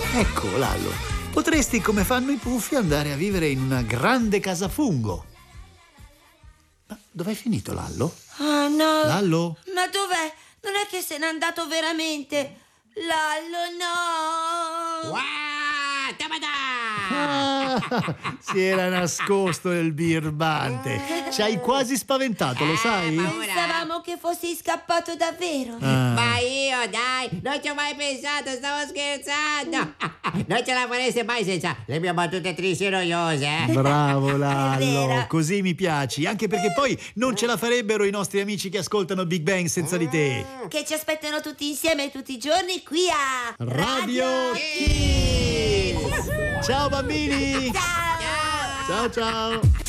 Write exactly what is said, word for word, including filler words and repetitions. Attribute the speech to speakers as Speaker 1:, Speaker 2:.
Speaker 1: Ecco, Lallo, potresti, come fanno i puffi, andare a vivere in una grande casa fungo. Ma dov'è finito Lallo?
Speaker 2: Oh no!
Speaker 1: Lallo?
Speaker 2: Ma dov'è? Non è che se n'è andato veramente? Lallo, no!
Speaker 3: Wow, tabada!
Speaker 1: Ah, si era nascosto nel birbante. Ci hai quasi spaventato, lo sai?
Speaker 2: Pensavamo che fossi scappato davvero.
Speaker 1: Ah.
Speaker 3: Ma io, dai, non ci ho mai pensato, stavo scherzando. Non ce la fareste mai senza le mie battute tristi e noiose, eh?
Speaker 1: Bravo Lallo,
Speaker 2: vero.
Speaker 1: così mi piaci, anche perché poi non ce la farebbero i nostri amici che ascoltano Big Bang senza di te.
Speaker 2: Che ci aspettano tutti insieme tutti i giorni qui a
Speaker 1: Radio Kids! Ciao bambini!
Speaker 2: Ciao!
Speaker 1: Ciao ciao!